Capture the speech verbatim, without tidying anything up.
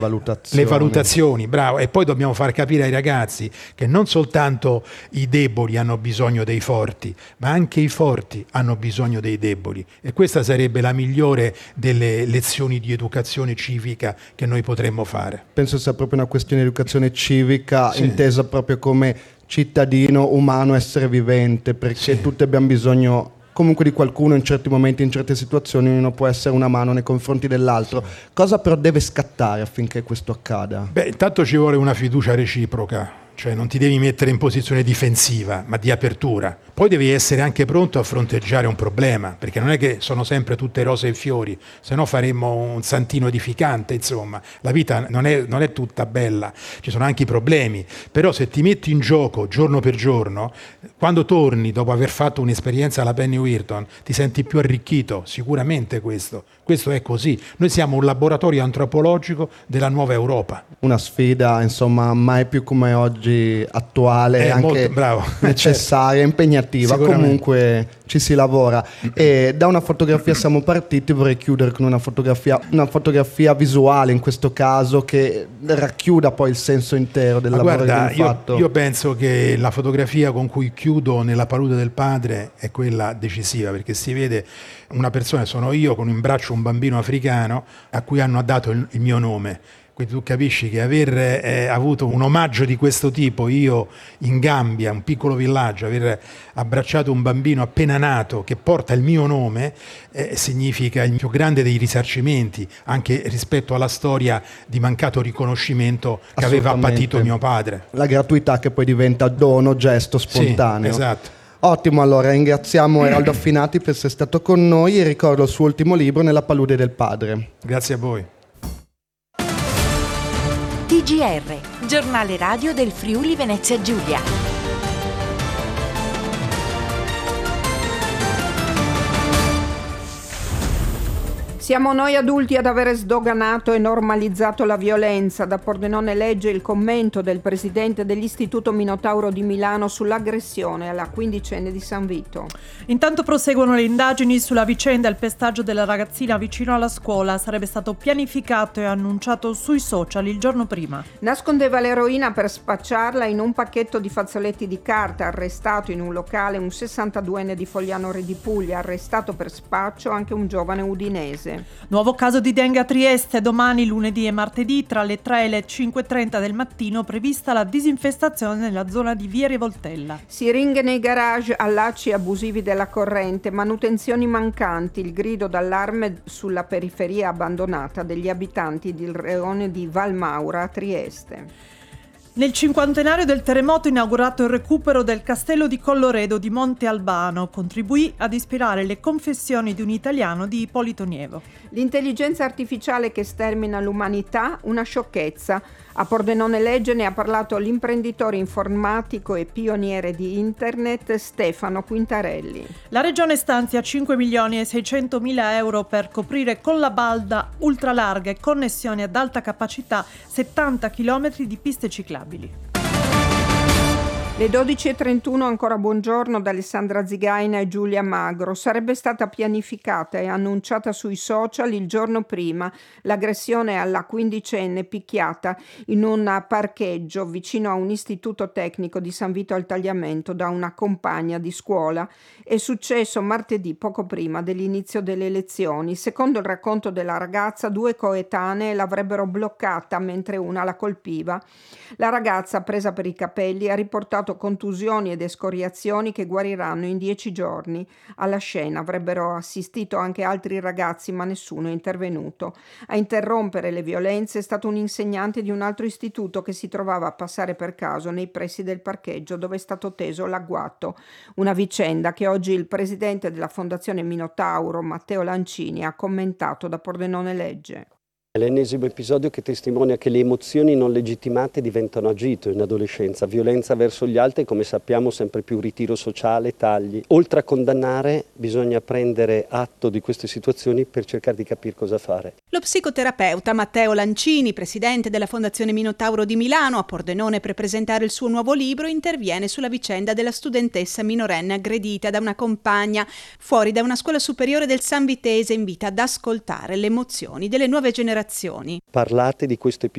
Valutazioni. Le valutazioni, bravo. E poi dobbiamo far capire ai ragazzi che non soltanto i deboli hanno bisogno dei forti, ma anche i forti hanno bisogno dei deboli. E questa sarebbe la migliore delle lezioni di educazione civica che noi potremmo fare. Penso sia proprio una questione di educazione civica, sì. intesa proprio come cittadino, umano, essere vivente, perché sì. tutti abbiamo bisogno comunque di qualcuno in certi momenti, in certe situazioni, uno può essere una mano nei confronti dell'altro. Sì. Cosa però deve scattare affinché questo accada? Beh, intanto ci vuole una fiducia reciproca, cioè non ti devi mettere in posizione difensiva, ma di apertura. Poi devi essere anche pronto a fronteggiare un problema, perché non è che sono sempre tutte rose e fiori, se no faremmo un santino edificante, insomma. La vita non è, non è tutta bella, ci sono anche i problemi, però se ti metti in gioco giorno per giorno, quando torni dopo aver fatto un'esperienza alla Penny Wheaton, ti senti più arricchito, sicuramente questo. Questo è così. Noi siamo un laboratorio antropologico della nuova Europa. Una sfida, insomma, mai più come oggi attuale, è anche molto, bravo. necessaria, impegnativa. Comunque ci si lavora. E da una fotografia siamo partiti, vorrei chiudere con una fotografia, una fotografia visuale in questo caso che racchiuda poi il senso intero del Ma lavoro guarda, che abbiamo fatto. Io, io penso che la fotografia con cui chiudo nella palude del padre è quella decisiva, perché si vede una persona, sono io, con in braccio un bambino africano a cui hanno dato il, il mio nome. Quindi tu capisci che aver eh, avuto un omaggio di questo tipo, io in Gambia, un piccolo villaggio, aver abbracciato un bambino appena nato che porta il mio nome, eh, significa il più grande dei risarcimenti, anche rispetto alla storia di mancato riconoscimento che aveva patito mio padre. La gratuità che poi diventa dono, gesto spontaneo. Sì, esatto. Ottimo, allora ringraziamo Eraldo Affinati per essere stato con noi e ricordo il suo ultimo libro, Nella palude del padre. Grazie a voi. T G R, giornale radio del Friuli Venezia Giulia. Siamo noi adulti ad avere sdoganato e normalizzato la violenza. Da Pordenone legge il commento del presidente dell'Istituto Minotauro di Milano sull'aggressione alla quindicenne di San Vito. Intanto proseguono le indagini sulla vicenda. Il pestaggio della ragazzina vicino alla scuola sarebbe stato pianificato e annunciato sui social il giorno prima. Nascondeva l'eroina per spacciarla in un pacchetto di fazzoletti di carta. Arrestato in un locale un sessantaduenne di Fogliano Re di Puglia. Arrestato per spaccio anche un giovane udinese. Nuovo caso di dengue a Trieste. Domani, lunedì e martedì tra le tre e le cinque e trenta del mattino prevista la disinfestazione nella zona di Via Rivoltella. Siringhe nei garage, allacci abusivi della corrente, manutenzioni mancanti, il grido d'allarme sulla periferia abbandonata degli abitanti del rione di Valmaura a Trieste. Nel cinquantenario del terremoto inaugurato il recupero del castello di Colloredo di Monte Albano contribuì ad ispirare le confessioni di un italiano di Ippolito Nievo. L'intelligenza artificiale che stermina l'umanità, una sciocchezza. A Pordenone Legge ne ha parlato l'imprenditore informatico e pioniere di internet Stefano Quintarelli. La regione stanzia cinque milioni e seicentomila euro per coprire con la balda ultralarga e connessioni ad alta capacità settanta chilometri di piste ciclabili. Le dodici e trentuno, ancora buongiorno da Alessandra Zigaina e Giulia Magro. Sarebbe stata pianificata e annunciata sui social il giorno prima l'aggressione alla quindicenne picchiata in un parcheggio vicino a un istituto tecnico di San Vito al Tagliamento da una compagna di scuola. È successo martedì poco prima dell'inizio delle lezioni. Secondo il racconto della ragazza, due coetanee l'avrebbero bloccata mentre una la colpiva. La ragazza, presa per i capelli, ha riportato contusioni ed escoriazioni che guariranno in dieci giorni. Alla scena avrebbero assistito anche altri ragazzi, ma nessuno è intervenuto. A interrompere le violenze è stato un insegnante di un altro istituto che si trovava a passare per caso nei pressi del parcheggio dove è stato teso l'agguato. Una vicenda che oggi il presidente della Fondazione Minotauro, Matteo Lancini, ha commentato da Pordenone Legge. È l'ennesimo episodio che testimonia che le emozioni non legittimate diventano agito in adolescenza, violenza verso gli altri, come sappiamo sempre più ritiro sociale, tagli. Oltre a condannare bisogna prendere atto di queste situazioni per cercare di capire cosa fare. Lo psicoterapeuta Matteo Lancini, presidente della Fondazione Minotauro di Milano, a Pordenone per presentare il suo nuovo libro, interviene sulla vicenda della studentessa minorenne aggredita da una compagna fuori da una scuola superiore del San Vitese, invita ad ascoltare le emozioni delle nuove generazioni. Parlate di questo episodio